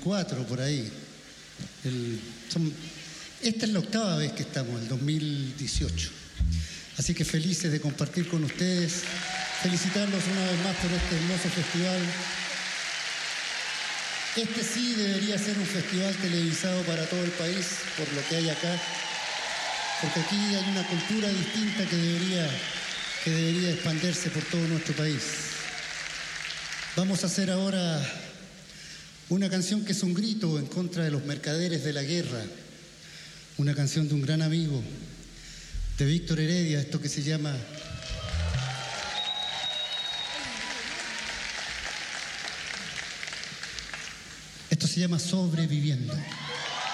2004, por ahí. Esta es la 8ª vez que estamos, el 2018. Así que felices de compartir con ustedes, felicitarlos una vez más por este hermoso festival. Este sí debería ser un festival televisado para todo el país, por lo que hay acá, porque aquí hay una cultura distinta que debería expandirse por todo nuestro país. Vamos a hacer ahora una canción que es un grito en contra de los mercaderes de la guerra, una canción de un gran amigo, de Víctor Heredia, esto que se llama... Esto se llama Sobreviviendo.